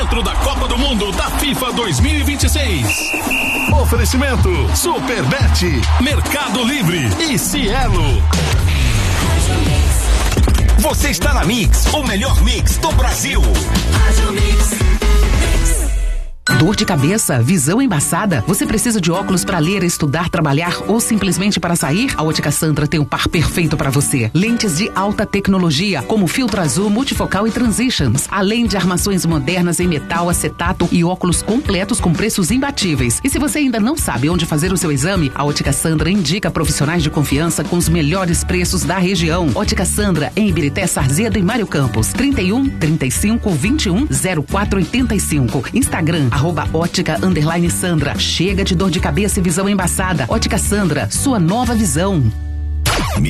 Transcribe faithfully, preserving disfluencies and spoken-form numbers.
dentro da Copa do Mundo da FIFA dois mil e vinte e seis. Oferecimento Superbet, Mercado Livre e Cielo. Você está na Mix, o melhor mix do Brasil. Dor de cabeça, visão embaçada? Você precisa de óculos para ler, estudar, trabalhar ou simplesmente para sair? A Ótica Sandra tem o par perfeito para você. Lentes de alta tecnologia, como filtro azul, multifocal e transitions, além de armações modernas em metal, acetato e óculos completos com preços imbatíveis. E se você ainda não sabe onde fazer o seu exame, a Ótica Sandra indica profissionais de confiança com os melhores preços da região. Ótica Sandra, em Ibirité, Sarzedo e Mário Campos. trinta e um, trinta e cinco, vinte e um, zero quatro oitenta e cinco. Instagram, arroba ótica underline Sandra. Chega de dor de cabeça e visão embaçada. Ótica Sandra, sua nova visão.